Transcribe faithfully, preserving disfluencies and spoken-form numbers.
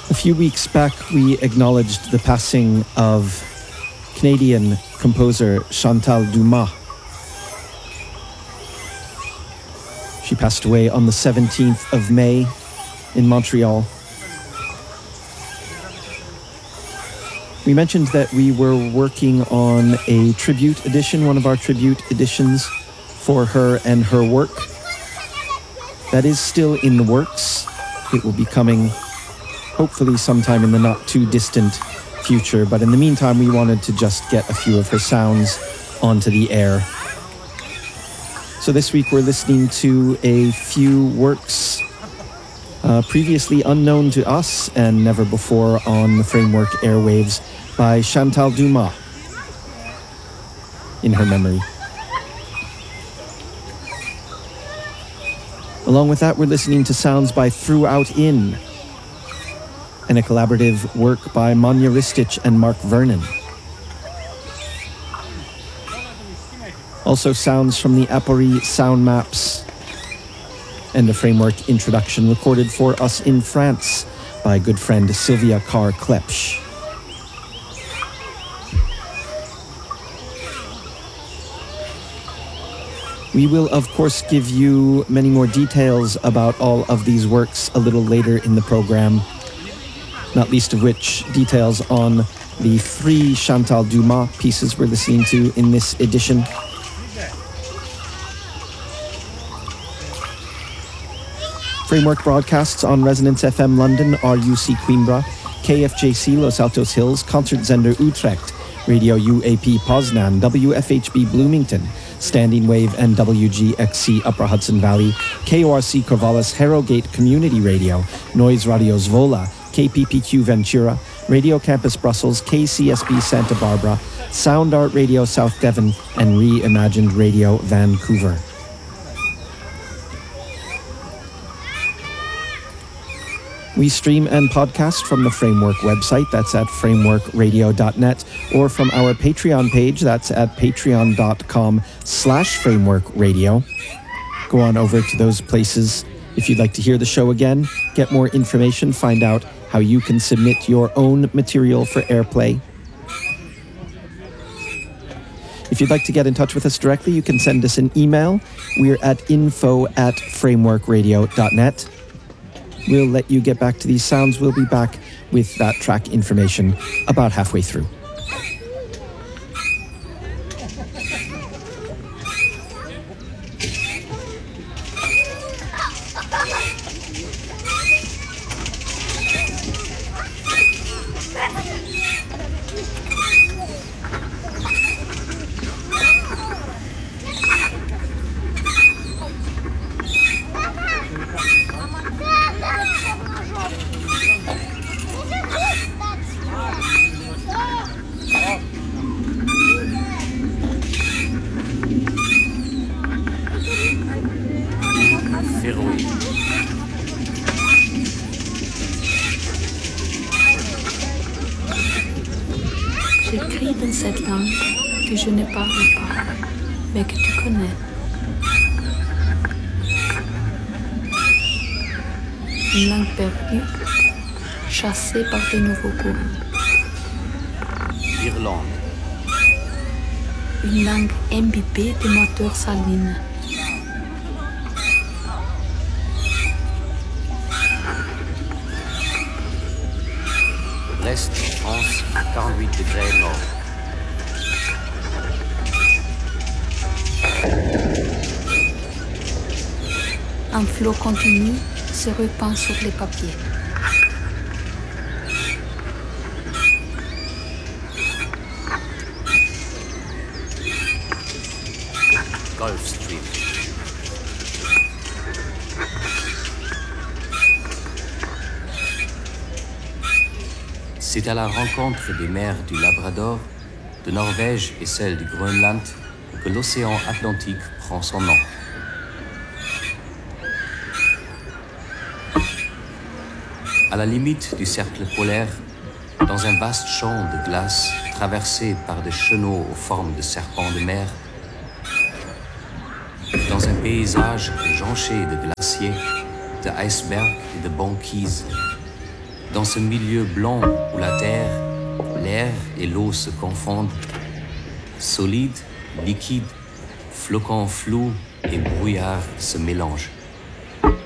A few weeks back, we acknowledged the passing of Canadian composer Chantal Dumas. She passed away on the seventeenth of May in Montreal. We mentioned that we were working on a tribute edition, one of our tribute editions for her and her work. That is still in the works. It will be coming hopefully sometime in the not too distant future, but in the meantime we wanted to just get a few of her sounds onto the air. So this week we're listening to a few works uh, previously unknown to us and never before on the Framework airwaves by Chantal Dumas in her memory. Along with that, we're listening to sounds by Throughout In, and a collaborative work by Manja Ristic and Mark Vernon. Also sounds from the Apori sound maps, and a Framework introduction recorded for us in France by good friend Sylvia Carr-Klepsch. We will, of course, give you many more details about all of these works a little later in the program, not least of which details on the three Chantal Dumas pieces we're listening to in this edition. Framework broadcasts on Resonance F M London, R U C Coimbra, K F J C Los Altos Hills, Concertzender Utrecht, Radio U A P Poznan, W F H B Bloomington, Standing Wave and W G X C Upper Hudson Valley, K O R C Corvallis Harrogate Community Radio, Noise Radio Zwolle, K P P Q Ventura, Radio Campus Brussels, K C S B Santa Barbara, Sound Art Radio South Devon, and Reimagined Radio Vancouver. We stream and podcast from the Framework website, that's at framework radio dot net, or from our Patreon page, that's at patreon.com slash framework radio. Go on over to those places if you'd like to hear the show again, get more information, find out how you can submit your own material for airplay. If you'd like to get in touch with us directly, you can send us an email. We're at info at framework radio dot net. We'll let you get back to these sounds. We'll be back with that track information about halfway through. J'écris dans cette langue que je ne parle pas, mais que tu connais. Une langue perdue, chassée par de nouveaux courants. Irlande. Une langue imbibée de moteurs salines. Brest, France, quarante-huit degrés nord. Un flot continu se répand sur les papiers. Gulf Stream. C'est à la rencontre des mers du Labrador, de Norvège et celle du Groenland que l'océan Atlantique prend son nom. À la limite du cercle polaire, dans un vaste champ de glace traversé par des chenaux aux formes de serpents de mer, dans un paysage jonché de glaciers, de icebergs et de banquises, Dans ce milieu blanc où la terre, l'air et l'eau se confondent, solide, liquide, flocons flous et brouillard se mélangent.